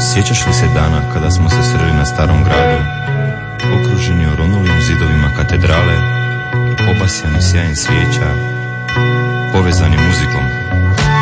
Sjećaš li se dana kada smo se sreli na Starom gradu, okruženi oronulim zidovima katedrale, obasjani sjajem svijeća, povezani muzikom?